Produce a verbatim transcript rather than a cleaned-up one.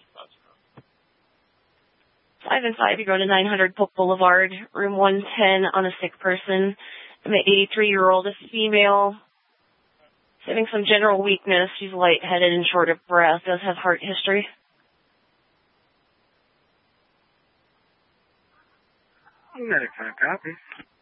Five and five, you go to nine hundred Polk Boulevard, room one ten on a sick person. An eighty-three-year-old, a female, having some general weakness. She's lightheaded and short of breath, does have heart history. ninety-five, copy.